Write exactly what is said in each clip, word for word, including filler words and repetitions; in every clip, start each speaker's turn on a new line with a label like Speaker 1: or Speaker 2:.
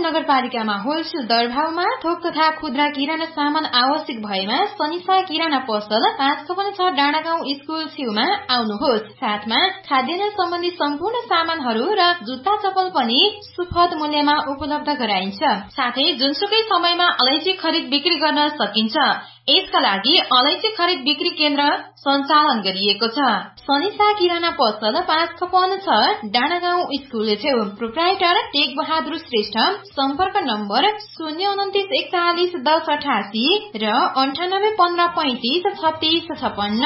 Speaker 1: नगरपालिकामा होलसेल दरभावमा थोक तथा खुद्रा किराना सामान आवश्यक भएमा सनिसा किराना पसल पाँच छपन्न छ डाँडागाउँ स्कुल छेउमा आउनुहोस्। साथमा खाद्यान्न सम्बन्धी सम्पूर्ण सामानहरू र जुत्ता चप्पल पनि सुपथ मूल्यमा उपलब्ध गराइन्छ। साथै जुनसुकै समयमा अलैँची खरिद बिक्री गर्न सकिन्छ। यसका लागि अलैँची खरिद बिक्री केन्द्र सञ्चालन गरिएको छ। सनिसा किराना पसल पाँच छपन्न छ डाँडागाउँ स्कुल छेउ। Proprietor take Bahadur Shrestha. सम्पर्क नम्बर शून्य उन्तिस एकचालिस दस अठासी र अन्ठानब्बे पन्ध्र पैंतिस छत्तीस छपन्न।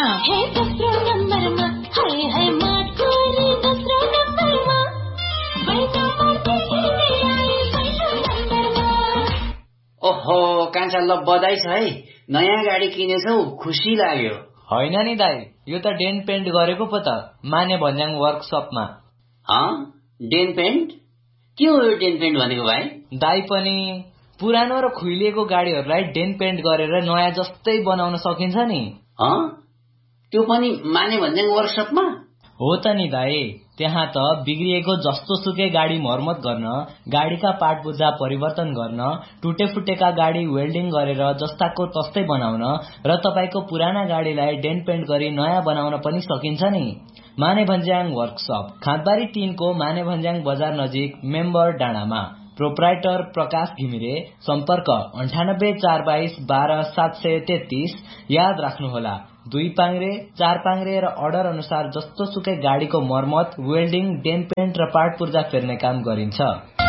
Speaker 2: ओहो कान्छा, ल बधाई छ है, नयाँ गाडी किनेछौ, खुसी लाग्यो।
Speaker 3: होइन नि दाई, यो त डेन्ट पेन्ट गरेको पो त माने भन्ज्याङ वर्कसपमा।
Speaker 2: Didn't pant? के हो यो डेन्ट पेन्ट भनेको भाइ?
Speaker 3: दाई पनि पुरानो र खुइलिएको गाडीहरूलाई डेन्ट पेन्ट गरेर नयाँ जस्तै बनाउन सकिन्छ नि।
Speaker 2: त्यो पनि माने भन्ज्याङ वर्कसपमा?
Speaker 3: हो त नि दाई, त्यहाँ त बिग्रिएको जस्तो सुकै गाडी मर्मत गर्न, गाडीका पार्ट पुर्जा परिवर्तन गर्न, टुटे फुटेका गाडी वेल्डिङ गरेर जस्ताको तस्तै बनाउन र तपाईको पुराना गाडीलाई डेन्ट पेन्ट गरी नयाँ बनाउन पनि सकिन्छ नि। माने भन्ज्याङ वर्कसप, खाँदबारी तीनको माने भन्ज्याङ बजार नजिक, मेम्बर डाँडामा। प्रोप्राइटर प्रकाश घिमिरे। सम्पर्क अन्ठानब्बे चार बाइस बाह्र सात सय तेत्तीस। याद राख्नुहोला, दुई पाङ्रे, चार पाङ्रे र अर्डर अनुसार जस्तो सुकै गाडीको मर्मत, वेल्डिङ, डेन्ट पेन्ट र पार्ट पुर्जा फेर्ने काम गरिन्छ।